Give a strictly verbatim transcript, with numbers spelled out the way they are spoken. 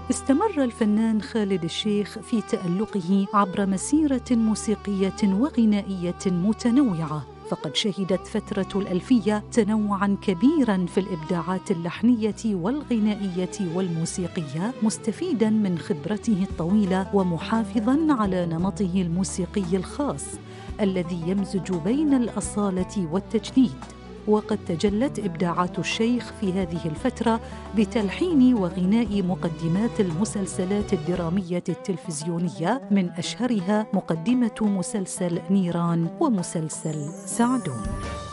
استمر الفنان خالد الشيخ في تألقه عبر مسيرة موسيقية وغنائية متنوعة، فقد شهدت فترة الألفية تنوعاً كبيراً في الإبداعات اللحنية والغنائية والموسيقية، مستفيداً من خبرته الطويلة ومحافظاً على نمطه الموسيقي الخاص الذي يمزج بين الأصالة والتجديد. وقد تجلت إبداعات الشيخ في هذه الفترة بتلحين وغناء مقدمات المسلسلات الدرامية التلفزيونية، من أشهرها مقدمة مسلسل نيران ومسلسل سعدون.